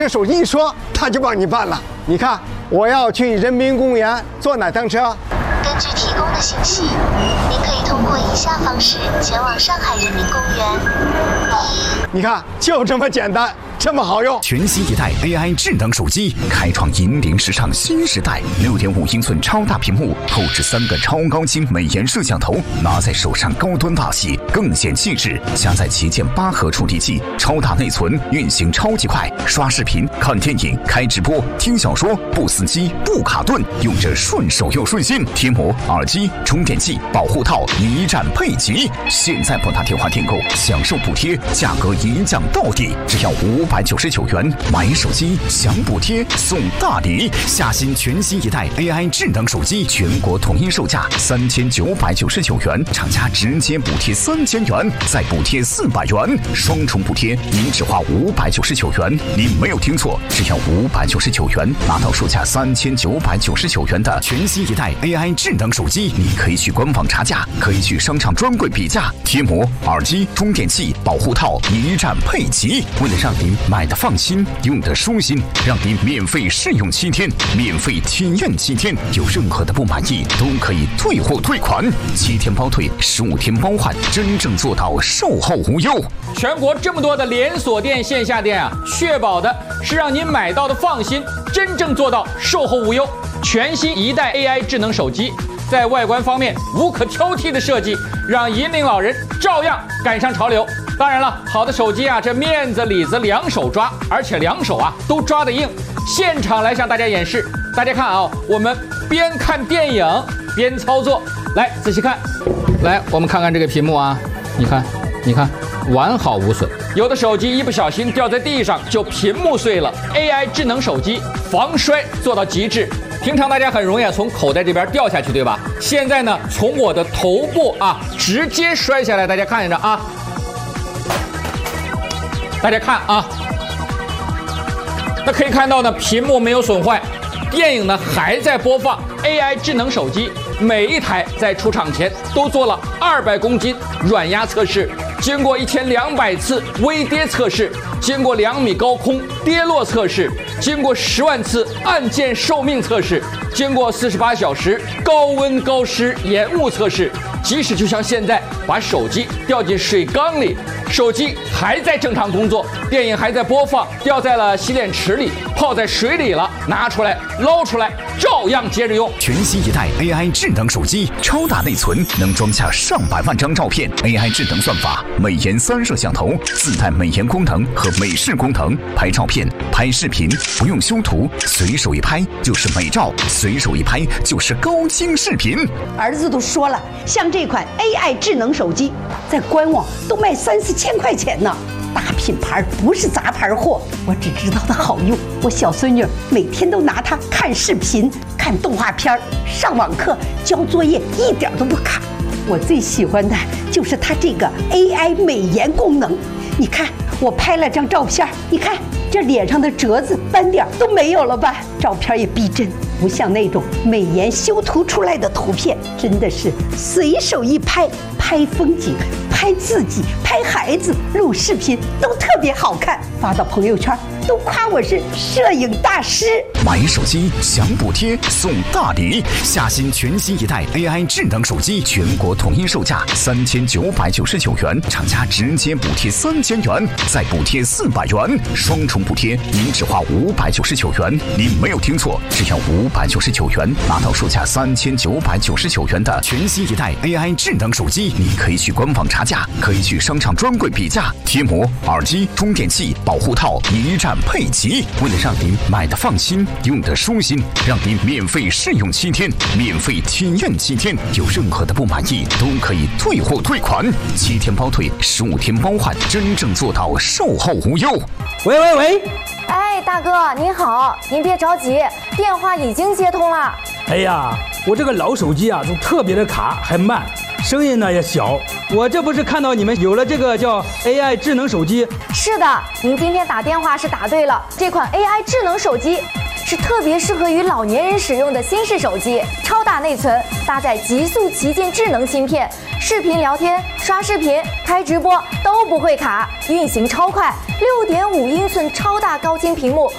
这手机一说，他就帮你办了。你看，我要去人民公园，坐哪趟车？ 根据提供的信息，您可以通过以下方式前往上海人民公园。 你看，就这么简单。这么好用！ 全新一代 AI 智能手机，开创引领时尚新时代。6.5英寸超大屏幕，后置3个超高清美颜摄像头，拿在手上高端大气，更显气质。加载旗舰8核处理器，超大内存，运行超级快，刷视频、看电影、开直播、听小说，不死机、不卡顿，用着顺手又顺心。贴膜、耳机、充电器、保护套一站配齐。现在拨打电话订购，享受补贴，价格一降到底，只要599元，买手机享补贴送大礼。下新全新一代 AI 智能手机，全国统一售价3999元，厂家直接补贴3000元，再补贴400元，双重补贴，您只花599元。您没有听错，只要599元，拿到售价3999元的全新一代 AI 智能手机。你可以去官网查价，可以去商场专柜比价，贴膜、耳机、充电器、保护套一站配齐。为了让您买的放心，用的舒心，让您免费试用7天，免费体验7天，有任何的不满意都可以退货退款，7天包退，15天包换，真正做到售后无忧。 全国这么多的连锁店、线下店啊，确保的是让您买到的放心，真正做到售后无忧。全新一代 AI 智能手机，在外观方面无可挑剔的设计，让引领老人照样赶上潮流。当然了，好的手机啊，这面子里子两手抓，而且两手啊都抓得硬。现场来向大家演示，大家看啊，我们边看电影边操作，来仔细看。来，我们看看这个屏幕啊，你看，完好无损。有的手机一不小心掉在地上就屏幕碎了。AI 智能手机防摔做到极致。平常大家很容易从口袋这边掉下去，对吧？现在呢，从我的头部啊直接摔下来，大家看着啊。大家看啊，那可以看到呢，屏幕没有损坏，电影呢还在播放。AI 智能手机每一台在出厂前都做了200公斤软压测试，经过1200次微跌测试，经过2米高空跌落测试，经过10万次按键寿命测试，经过48小时高温高湿延误测试。即使就像现在把手机掉进水缸里，手机还在正常工作，电影还在播放，掉在了洗脸池里，泡在水里了，拿出来捞出来，照样接着用。 全新一代 AI 智能手机，超大内存，能装下上百万张照片。AI 智能算法，美颜3摄像头，自带美颜功能和美视功能，拍照片、拍视频不用修图，随手一拍就是美照，随手一拍就是高清视频。 儿子都说了，像这款 AI 智能手机，在官网都卖3-4千块钱呢。大品牌不是杂牌货，我只知道它好用。我小孙女每天都拿它看视频、看动画片、上网课、交作业，一点都不卡。我最喜欢的就是它这个 AI 美颜功能。你看，我拍了张照片，你看这脸上的褶子、斑点都没有了吧？照片也逼真，不像那种美颜修图出来的图片，真的是随手一拍，拍风景、拍自己、拍孩子、录视频都特别好看，发到朋友圈都夸我是摄影大师。 买手机享补贴送大礼，下新全新一代 AI 智能手机，全国统一售价3999元，厂家直接补贴3000元，再补贴400元，双重补贴，您只花599元。您没有听错，只要599元，拿到售价3999元的全新一代 AI 智能手机。你可以去官网查价，可以去商场专柜比价，贴膜、耳机、充电器、保护套一站配齐。为了让您买的放心，用的舒心，让您免费试用7天，免费体验7天，有任何的不满意都可以退货退款，7天包退，15天包换，真正做到售后无忧。 喂， 哎，大哥您好，您别着急，电话已经接通了。 哎呀，我这个老手机啊，就特别的卡，还慢，声音呢也小。我这不是看到你们有了这个叫 AI 智能手机？ 是的，您今天打电话是打对了，这款 AI 智能手机是特别适合于老年人使用的新式手机，超大内存，搭载极速旗舰智能芯片，视频聊天、刷视频、开直播都不会卡，运行超快，6.5英寸超大高清屏幕，